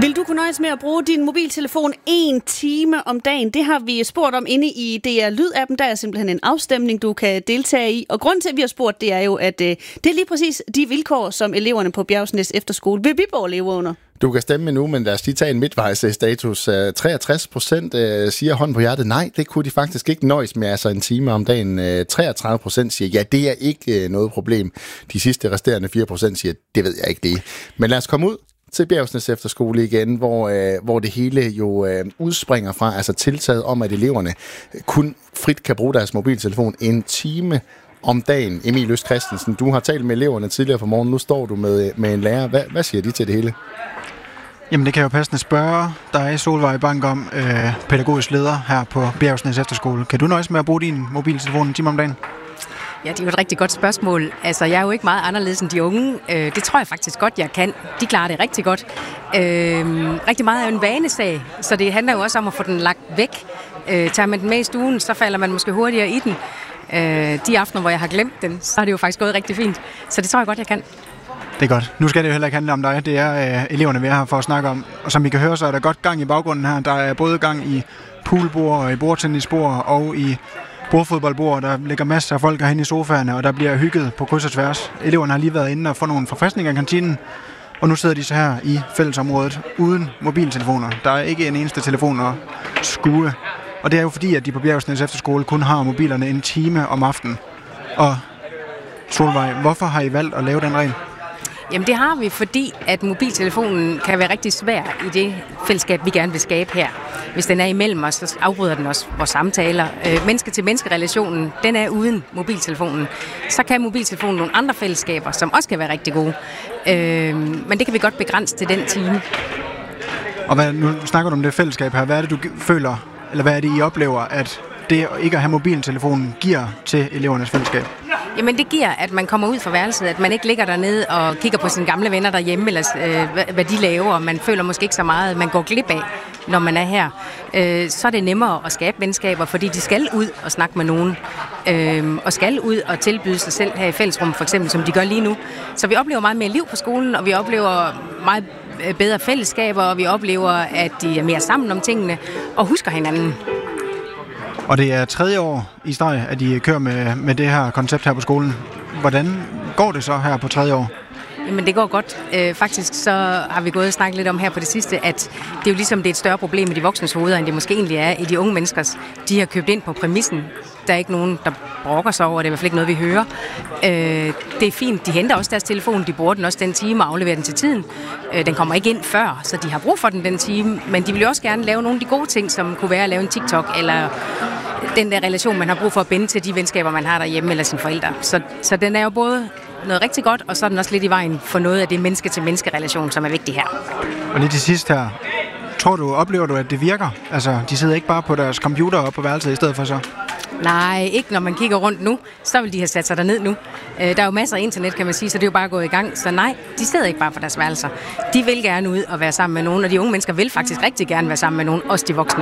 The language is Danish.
Vil du kunne nøjes med at bruge din mobiltelefon 1 time om dagen? Det har vi spurgt om inde i DR Lyd-appen. Der er simpelthen en afstemning, du kan deltage i. Og grunden til, at vi har spurgt, det er jo, at det er lige præcis de vilkår, som eleverne på Bjergsnæs Efterskole ved Viborg lever under. Du kan stemme nu, men lad os lige tage en midtvejsstatus. 63% siger hånden på hjertet, nej, det kunne de faktisk ikke nøjes med, altså 1 time om dagen. 33% siger, ja, det er ikke noget problem. De sidste resterende 4% siger, det ved jeg ikke det. Men lad os komme ud til Bjergsnæs Efterskole igen, hvor det hele jo udspringer fra, altså tiltaget om, at eleverne kun frit kan bruge deres mobiltelefon 1 time om dagen. Emil Øst Christensen, du har talt med eleverne tidligere på morgen, nu står du med en lærer. Hvad siger de til det hele? Jamen det kan jeg jo passende spørge dig, Solvej Bank, om pædagogisk leder her på Bjergsnæs Efterskole. Kan du nøjes med at bruge din mobiltelefon 1 time om dagen? Ja, det er jo et rigtig godt spørgsmål. Altså, jeg er jo ikke meget anderledes end de unge. Det tror jeg faktisk godt, jeg kan. De klarer det rigtig godt. Rigtig meget er jo en vanesag, så det handler jo også om at få den lagt væk. Tager man den med i stuen, så falder man måske hurtigere i den. De aftener, hvor jeg har glemt den, så er det jo faktisk gået rigtig fint. Så det tror jeg godt, jeg kan. Det er godt. Nu skal det jo heller ikke handle om dig. Det er eleverne, vi er her for at snakke om. Og som I kan høre, så er der godt gang i baggrunden her. Der er både gang i poolbord og i bordtennisbord og i bordfodboldbord. Der ligger masser af folk herinde i sofaerne, og der bliver hygget på kryds og tværs. Eleverne har lige været inde og få nogle forfriskninger i kantinen. Og nu sidder de så her i fællesområdet uden mobiltelefoner. Der er ikke en eneste telefon at skue. Og det er jo fordi, at de på Bjergsnæs Efterskole kun har mobilerne 1 time om aftenen. Og Solvej, hvorfor har I valgt at lave den regel? Jamen det har vi, fordi at mobiltelefonen kan være rigtig svær i det fællesskab, vi gerne vil skabe her. Hvis den er imellem os, så afbryder den også vores samtaler. Menneske-til-menneske-relationen, den er uden mobiltelefonen. Så kan mobiltelefonen nogle andre fællesskaber, som også kan være rigtig gode. Men det kan vi godt begrænse til den time. Og nu snakker du om det fællesskab her. Hvad er det, du føler, eller hvad er det, I oplever, at det ikke at have mobiltelefonen giver til elevernes fællesskab? Jamen det giver, at man kommer ud fra værelset, at man ikke ligger dernede og kigger på sine gamle venner derhjemme, eller hvad de laver, og man føler måske ikke så meget, man går glip af, når man er her. Så er det nemmere at skabe venskaber, fordi de skal ud og snakke med nogen, og skal ud og tilbyde sig selv her i fællesrum, for eksempel, som de gør lige nu. Så vi oplever meget mere liv på skolen, og vi oplever meget bedre fællesskaber, og vi oplever, at de er mere sammen om tingene og husker hinanden. Og det er 3. år i streg, at I kører med det her koncept her på skolen. Hvordan går det så her på 3. år? Jamen det går godt. Faktisk så har vi gået og snakket lidt om her på det sidste, at det er jo ligesom det er et større problem i de voksnes hoveder, end det måske egentlig er i de unge menneskers. De har købt ind på præmissen. Der er ikke nogen, der brokker sig over, det er i hvert fald ikke noget, vi hører. Det er fint. De henter også deres telefon, de bruger den også den time og afleverer den til tiden. Den kommer ikke ind før, så de har brug for den time, men de vil jo også gerne lave nogle af de gode ting, som kunne være at lave en TikTok, eller den der relation, man har brug for at binde til de venskaber, man har derhjemme, eller sine forældre. Så den er jo både noget rigtig godt, og så er den også lidt i vejen for noget af det menneske-til-menneske-relation, som er vigtigt her. Og lige til sidst her, oplever du, at det virker? Altså, de sidder ikke bare på deres computer op på værelset i stedet for så? Nej, ikke når man kigger rundt nu. Så vil de have sat sig derned nu. Der er jo masser af internet, kan man sige, så det er jo bare gået i gang. Så nej, de sidder ikke bare på deres værelser. De vil gerne ud og være sammen med nogen, og de unge mennesker vil faktisk rigtig gerne være sammen med nogen, også de voksne.